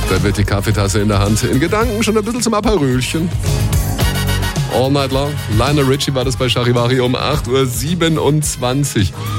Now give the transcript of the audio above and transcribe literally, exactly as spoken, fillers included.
Da wird die Kaffeetasse in der Hand. In Gedanken schon ein bisschen zum Aperölchen. All Night Long. Lionel Richie war das bei Charivari um acht Uhr siebenundzwanzig.